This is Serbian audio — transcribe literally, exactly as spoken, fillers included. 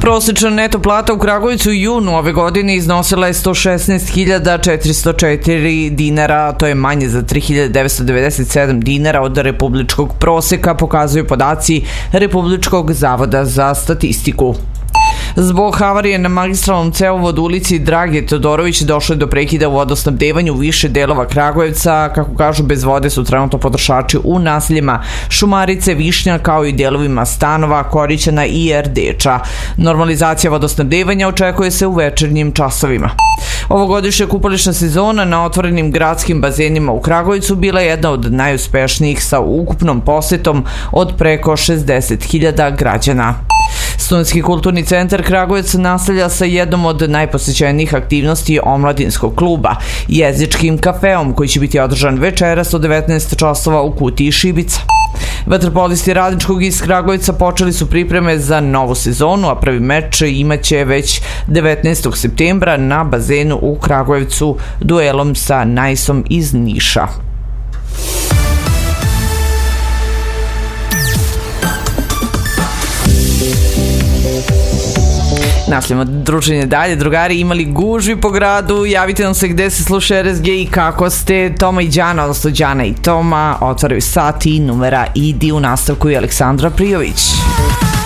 Prosečna neto plata u Kragujevcu u junu ove godine iznosila je sto šesnaest hiljada četiristo četiri dinara, to je manje za tri hiljade devetsto devedeset sedam dinara od republičkog proseka, pokazuju podaci Republičkog zavoda za statistiku. Zbog havarije na magistralnom cevovodu ulici Drage Todorović došlo je do prekida u vodosnabdevanju u više delova Kragujevca. Kako kažu, bez vode su trenutno potrošači u naseljima Šumarice, Višnja, kao i delovima stanova Korićana i Erdeča. Normalizacija vodosnabdevanja očekuje se u večernjim časovima. Ovogodišnja kupališna sezona na otvorenim gradskim bazenima u Kragujevcu bila je jedna od najuspešnijih sa ukupnom posetom od preko šezdeset hiljada građana. Studentski kulturni centar Kragujevac nastavlja sa jednom od najposećenijih aktivnosti omladinskog kluba, jezičkim kafeom, koji će biti održan večeras od devetnaest časova u kutiji Šibica. Vaterpolisti Radničkog iz Kragujevca počeli su pripreme za novu sezonu, a prvi meč imaće već devetnaestog septembra na bazenu u Kragujevcu duelom sa Najsom iz Niša. Nastavljamo druženje dalje. Drugari, imali gužvi po gradu? Javite nam se gde se sluša R S G i kako ste. Toma i Đana, odnosno Đana i Toma, otvaraju sati, numera idi, u nastavku i Aleksandra Prijović.